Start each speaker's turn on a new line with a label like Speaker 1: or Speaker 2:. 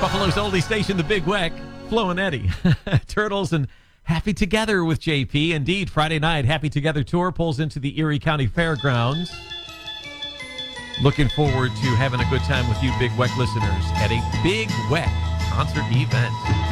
Speaker 1: Buffalo's oldie station, the Big Weck, Flo and Eddie. Turtles and Happy Together with JP. Indeed, Friday night, Happy Together Tour pulls into the Erie County Fairgrounds. Looking forward to having a good time with you, Big Weck listeners, at a Big Weck concert event.